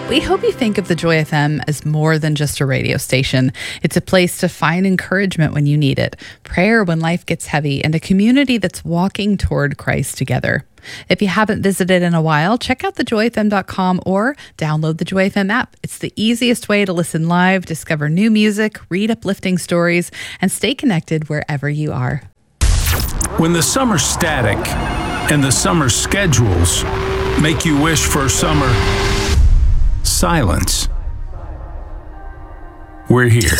We hope you think of the Joy FM as more than just a radio station. It's a place to find encouragement when you need it, prayer when life gets heavy, and a community that's walking toward Christ together. If you haven't visited in a while, check out thejoyfm.com or download the Joy FM app. It's the easiest way to listen live, discover new music, read uplifting stories, and stay connected wherever you are. When the summer static and the summer schedules make you wish for summer silence, we're here.